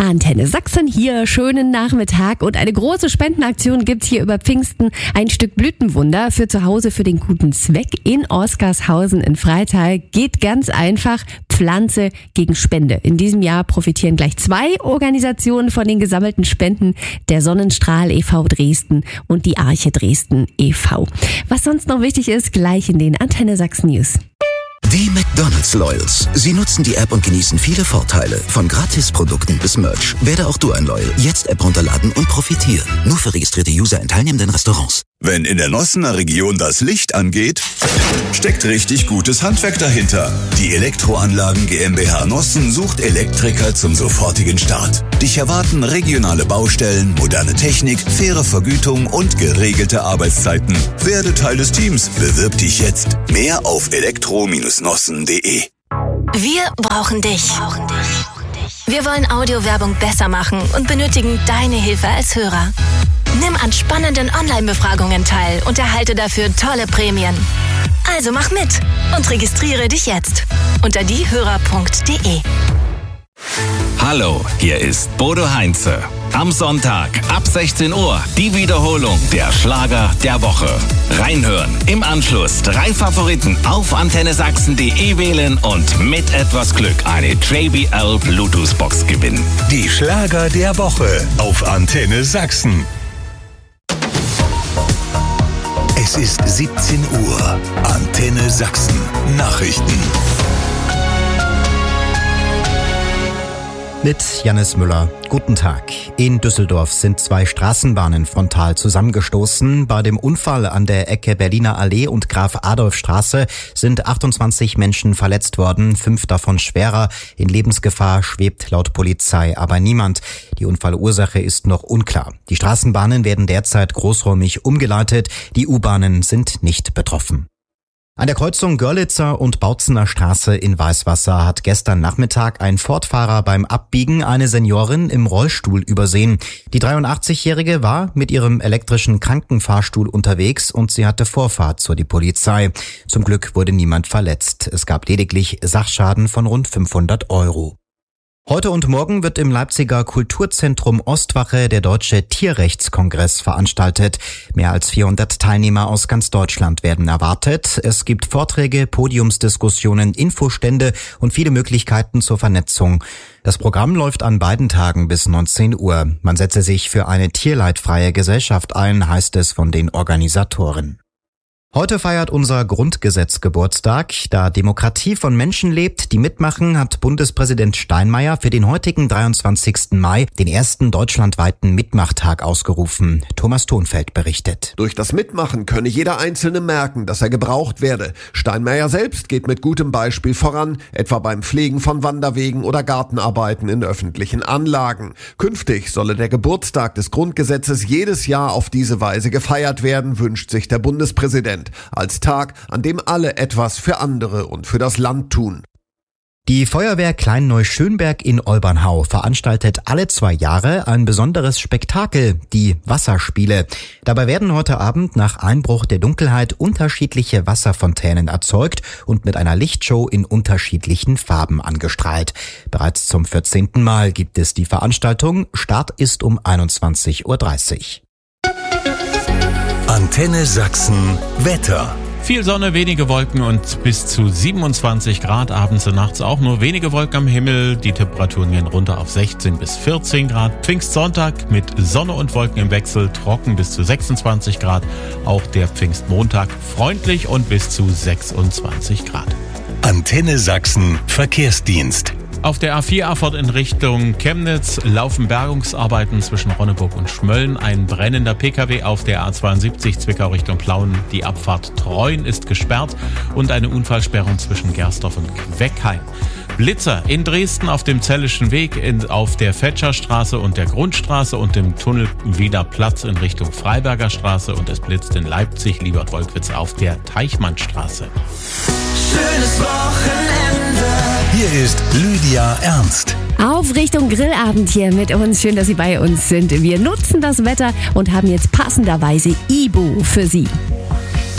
Antenne Sachsen hier, schönen Nachmittag und eine große Spendenaktion gibt's hier über Pfingsten. Ein Stück Blütenwunder für zu Hause für den guten Zweck in Oskarshausen in Freital. Geht ganz einfach, Pflanze gegen Spende. In diesem Jahr profitieren gleich 2 Organisationen von den gesammelten Spenden, der Sonnenstrahl e.V. Dresden und die Arche Dresden e.V. Was sonst noch wichtig ist, gleich in den Antenne Sachsen News. Die McDonald's Loyals. Sie nutzen die App und genießen viele Vorteile. Von Gratisprodukten bis Merch. Werde auch du ein Loyal. Jetzt App runterladen und profitieren. Nur für registrierte User in teilnehmenden Restaurants. Wenn in der Nossener Region das Licht angeht, steckt richtig gutes Handwerk dahinter. Die Elektroanlagen GmbH Nossen sucht Elektriker zum sofortigen Start. Dich erwarten regionale Baustellen, moderne Technik, faire Vergütung und geregelte Arbeitszeiten. Werde Teil des Teams. Bewirb dich jetzt. Mehr auf elektro-nossen.de. Wir brauchen dich. Wir wollen Audiowerbung besser machen und benötigen deine Hilfe als Hörer. Nimm an spannenden Online-Befragungen teil und erhalte dafür tolle Prämien. Also mach mit und registriere dich jetzt unter diehörer.de. Hallo, hier ist Bodo Heinze. Am Sonntag ab 16 Uhr die Wiederholung der Schlager der Woche. Reinhören, im Anschluss 3 Favoriten auf antennesachsen.de wählen und mit etwas Glück eine JBL Bluetooth-Box gewinnen. Die Schlager der Woche auf Antenne Sachsen. Es ist 17 Uhr. Antenne Sachsen. Nachrichten. Mit Jannis Müller. Guten Tag. In Düsseldorf sind 2 Straßenbahnen frontal zusammengestoßen. Bei dem Unfall an der Ecke Berliner Allee und Graf-Adolf-Straße sind 28 Menschen verletzt worden, 5 davon schwerer. In Lebensgefahr schwebt laut Polizei aber niemand. Die Unfallursache ist noch unklar. Die Straßenbahnen werden derzeit großräumig umgeleitet. Die U-Bahnen sind nicht betroffen. An der Kreuzung Görlitzer und Bautzener Straße in Weißwasser hat gestern Nachmittag ein Fortfahrer beim Abbiegen eine Seniorin im Rollstuhl übersehen. Die 83-Jährige war mit ihrem elektrischen Krankenfahrstuhl unterwegs und sie hatte Vorfahrt zur Polizei. Zum Glück wurde niemand verletzt. Es gab lediglich Sachschaden von rund 500 €. Heute und morgen wird im Leipziger Kulturzentrum Ostwache der Deutsche Tierrechtskongress veranstaltet. Mehr als 400 Teilnehmer aus ganz Deutschland werden erwartet. Es gibt Vorträge, Podiumsdiskussionen, Infostände und viele Möglichkeiten zur Vernetzung. Das Programm läuft an beiden Tagen bis 19 Uhr. Man setze sich für eine tierleidfreie Gesellschaft ein, heißt es von den Organisatoren. Heute feiert unser Grundgesetz Geburtstag. Da Demokratie von Menschen lebt, die mitmachen, hat Bundespräsident Steinmeier für den heutigen 23. Mai den ersten deutschlandweiten Mitmachtag ausgerufen. Thomas Thonfeld berichtet. Durch das Mitmachen könne jeder Einzelne merken, dass er gebraucht werde. Steinmeier selbst geht mit gutem Beispiel voran, etwa beim Pflegen von Wanderwegen oder Gartenarbeiten in öffentlichen Anlagen. Künftig solle der Geburtstag des Grundgesetzes jedes Jahr auf diese Weise gefeiert werden, wünscht sich der Bundespräsident. Als Tag, an dem alle etwas für andere und für das Land tun. Die Feuerwehr Klein-Neuschönberg in Olbernhau veranstaltet alle 2 Jahre ein besonderes Spektakel, die Wasserspiele. Dabei werden heute Abend nach Einbruch der Dunkelheit unterschiedliche Wasserfontänen erzeugt und mit einer Lichtshow in unterschiedlichen Farben angestrahlt. Bereits zum 14. Mal gibt es die Veranstaltung. Start ist um 21:30 Uhr. Antenne Sachsen Wetter. Viel Sonne, wenige Wolken und bis zu 27 Grad, abends und nachts auch nur wenige Wolken am Himmel. Die Temperaturen gehen runter auf 16 bis 14 Grad. Pfingstsonntag mit Sonne und Wolken im Wechsel, trocken bis zu 26 Grad. Auch der Pfingstmontag freundlich und bis zu 26 Grad. Antenne Sachsen Verkehrsdienst. Auf der A4 Erfurt in Richtung Chemnitz laufen Bergungsarbeiten zwischen Ronneburg und Schmölln. Ein brennender Pkw auf der A72 Zwickau Richtung Plauen. Die Abfahrt Treuen ist gesperrt und eine Unfallsperrung zwischen Gersdorf und Queckheim. Blitzer in Dresden auf dem Zellischen Weg, auf der Fetscherstraße und der Grundstraße und dem Tunnel wieder Platz in Richtung Freiberger Straße und es blitzt in Leipzig, Liebert-Wolkwitz auf der Teichmannstraße. Schönes Wochenende. Hier ist Lydia Ernst. Auf Richtung Grillabend hier mit uns. Schön, dass Sie bei uns sind. Wir nutzen das Wetter und haben jetzt passenderweise Ibo für Sie.